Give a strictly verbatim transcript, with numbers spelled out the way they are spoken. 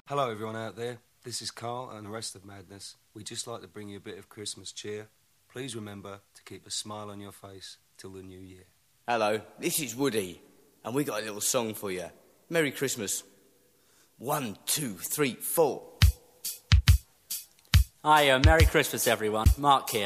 Hello everyone out there, this is Carl and the rest of Madness. We'd just like to bring you a bit of Christmas cheer. Please remember to keep a smile on your face till the new year. Hello, this is Woody, and we got a little song for you. Merry Christmas. One, two, three, four. Hi, uh, Merry Christmas everyone, Mark here.